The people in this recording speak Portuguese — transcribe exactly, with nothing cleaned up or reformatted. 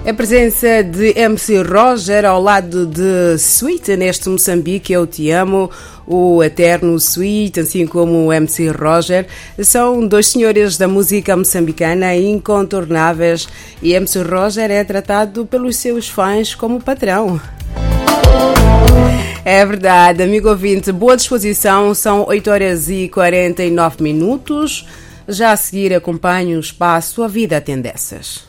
A presença de M C Roger ao lado de Sweet neste Moçambique, Eu Te Amo, o eterno Sweet, assim como o M C Roger, são dois senhores da música moçambicana incontornáveis e M C Roger é tratado pelos seus fãs como patrão. É verdade, amigo ouvinte, boa disposição, são oito horas e quarenta e nove minutos. Já a seguir acompanhe o espaço A Vida Tem Dessas.